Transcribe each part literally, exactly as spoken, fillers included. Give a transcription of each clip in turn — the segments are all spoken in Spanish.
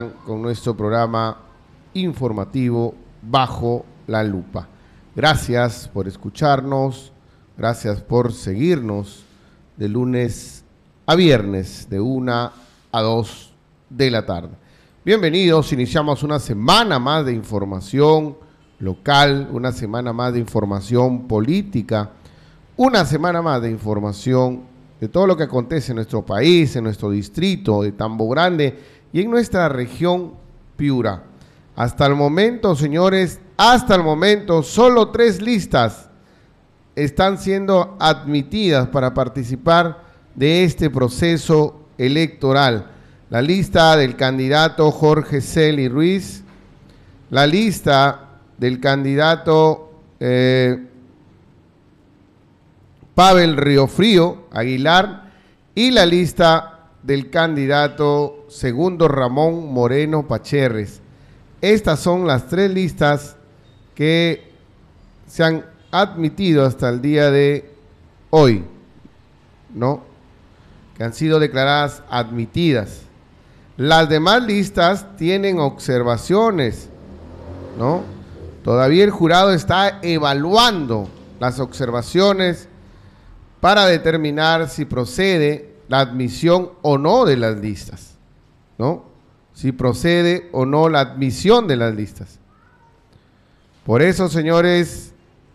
con nuestro programa informativo Bajo la Lupa. Gracias por escucharnos, gracias por seguirnos de lunes a viernes de una a dos de la tarde. Bienvenidos, iniciamos una semana más de información local, una semana más de información política, una semana más de información de todo lo que acontece en nuestro país, en nuestro distrito de Tambo Grande y en nuestra región Piura. Hasta el momento, señores, hasta el momento, solo tres listas están siendo admitidas para participar de este proceso electoral. La lista del candidato Jorge Celi Ruiz, la lista del candidato eh, Pavel Riofrío Aguilar y la lista del candidato Segundo Ramón Moreno Pacherres. Estas son las tres listas que se han admitido hasta el día de hoy, ¿no? Que han sido declaradas admitidas. Las demás listas tienen observaciones, ¿no? Todavía el jurado está evaluando las observaciones para determinar si procede la admisión o no de las listas, ¿no? Si procede o no la admisión de las listas. Por eso, señores,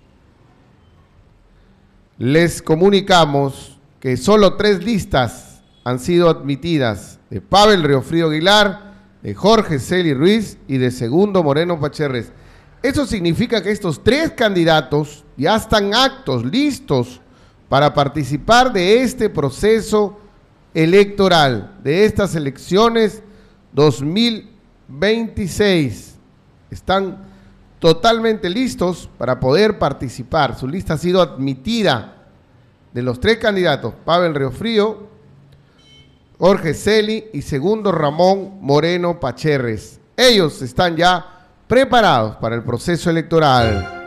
les comunicamos que solo tres listas han sido admitidas, de Pavel Riofrío Aguilar, de Jorge Celi Ruiz y de Segundo Moreno Pacherres. Eso significa que estos tres candidatos ya están aptos, listos para participar de este proceso electoral, de estas elecciones dos mil veintiséis. Están totalmente listos para poder participar. Su lista ha sido admitida de los tres candidatos, Pavel Riofrío, Jorge Celi y Segundo Ramón Moreno Pacherres. Ellos están ya preparados para el proceso electoral.